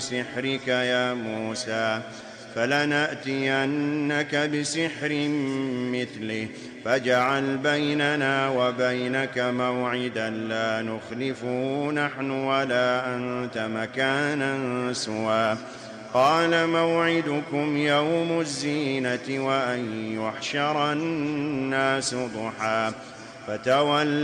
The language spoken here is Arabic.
سحرك يا موسى فلنأتينك بسحر مثله فاجعل بيننا وبينك موعدا لا نخلفه نحن ولا أنت مكانا سوى قال موعدكم يوم الزينة وأن يحشر الناس ضحى فتولى